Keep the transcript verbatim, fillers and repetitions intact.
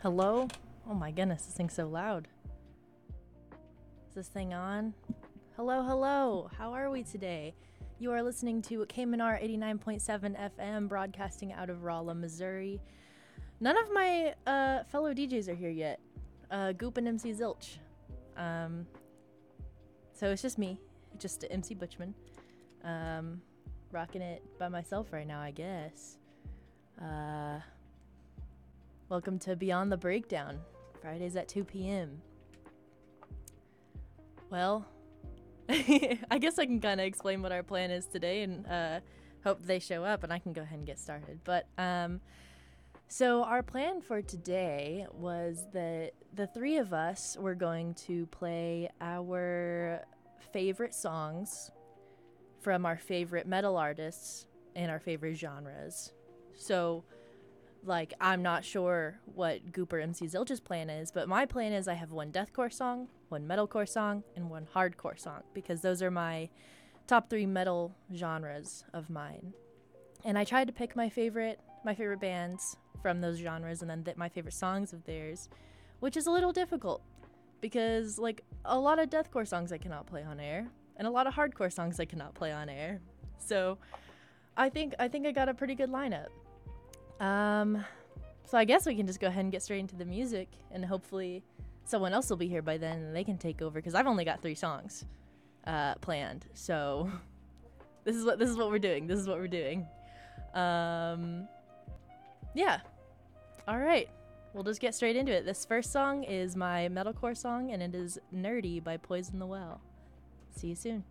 Hello? Oh my goodness, this thing's so loud. Is this thing on? Hello, hello. How are we today? You are listening to K M N R eighty-nine point seven F M, broadcasting out of Rolla, Missouri. None of my uh, fellow D Js are here yet. Uh, Goop and M C Zilch. Um, so it's just me, just M C Butchman. Um, rocking it by myself right now, I guess. Uh, welcome to Beyond the Breakdown, Fridays at two p.m. Well, I guess I can kind of explain what our plan is today and uh, hope they show up and I can go ahead and get started. But um, so our plan for today was that the three of us were going to play our favorite songs from our favorite metal artists and our favorite genres. So, like, I'm not sure what Gooper M C Zilch's plan is, but my plan is I have one deathcore song, one metalcore song, and one hardcore song, because those are my top three metal genres of mine. And I tried to pick my favorite my favorite bands from those genres and then th- my favorite songs of theirs, which is a little difficult because, like, a lot of deathcore songs I cannot play on air and a lot of hardcore songs I cannot play on air. So I think I think I got a pretty good lineup. Um, so I guess we can just go ahead and get straight into the music, and hopefully someone else will be here by then and they can take over, because I've only got three songs uh, planned. So this is what this is what we're doing. This is what we're doing. Um, yeah. All right. We'll just get straight into it. This first song is my metalcore song, and it is "Nerdy" by Poison the Well. See you soon.